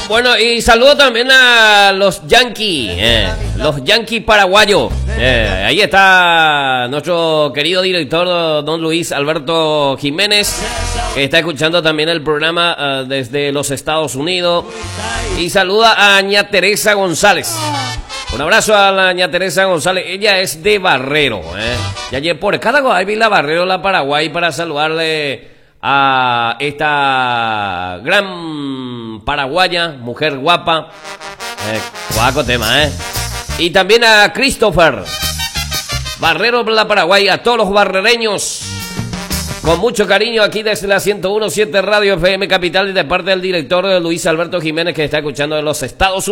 Bueno, y saludo también a los Yankees paraguayos. Ahí está nuestro querido director, don Luis Alberto Jiménez, que está escuchando también el programa desde los Estados Unidos. Y saluda a ña Teresa González. Un abrazo a la ña Teresa González. Ella es de Barrero. Y ayer por cada cosa vi la Barrero, la Paraguay, para saludarle a esta gran paraguaya, mujer guapa. Guaco tema, Y también a Christopher Barrero, la Paraguay, a todos los barrereños. Con mucho cariño aquí desde la 101.7 Radio FM Capital y de parte del director Luis Alberto Jiménez, que está escuchando de los Estados Unidos.